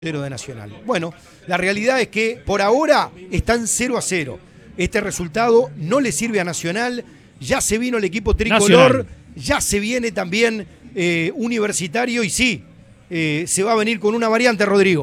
De Nacional. Bueno, la realidad es que por ahora están 0-0. Este resultado no le sirve a Nacional. Ya se vino el equipo tricolor, ya se viene también Universitario y sí, se va a venir con una variante, Rodrigo.